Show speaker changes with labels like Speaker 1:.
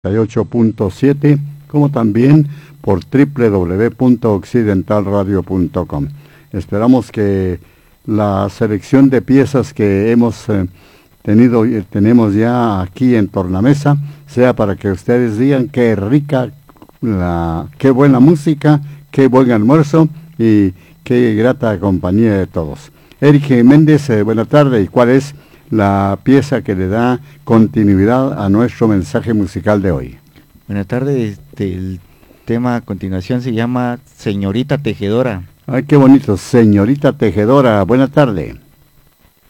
Speaker 1: 88.7, como también por www.occidentalradio.com. Esperamos que la selección de piezas que hemos tenido y tenemos ya aquí en Tornamesa sea para que ustedes digan qué rica, qué buena música, qué buen almuerzo y qué grata compañía de todos. Eric Méndez, buena tarde. ¿Y cuál es la pieza que le da continuidad a nuestro mensaje musical de hoy?
Speaker 2: Buenas tardes, el tema a continuación se llama Señorita Tejedora.
Speaker 1: Ay, qué bonito, Señorita Tejedora, buena tarde.